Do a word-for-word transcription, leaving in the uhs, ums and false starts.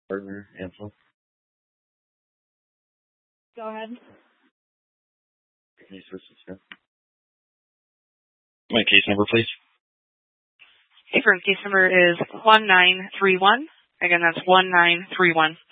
Partner, Ansel. Go ahead. Can you switch this here? My case number, please. Okay, firm case number is one nine three one. Again, that's one nine three one.